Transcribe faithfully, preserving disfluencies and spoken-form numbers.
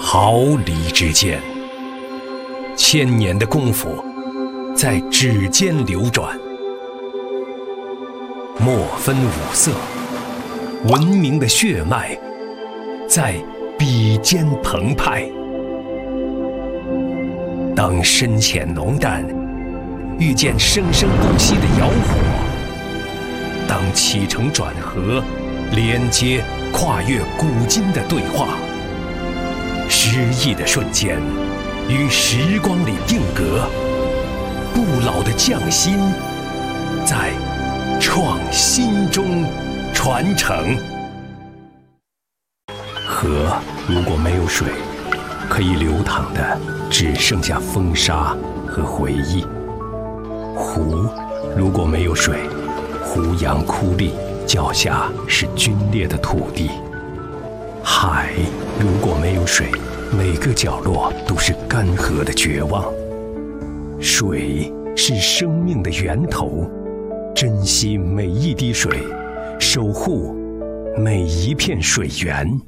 毫厘之间，千年的功夫在指尖流转，莫分五色，文明的血脉在笔尖澎湃。当深浅浓淡遇见生生不息的窑火，当起承转合连接跨越古今的对话，诗意的瞬间于时光里定格，不老的匠心在创新中传承。河如果没有水，可以流淌的只剩下风沙和回忆；湖如果没有水，胡杨枯立，脚下是龟裂的土地；海如果没有水，每个角落都是干涸的绝望。水是生命的源头，珍惜每一滴水，守护每一片水源。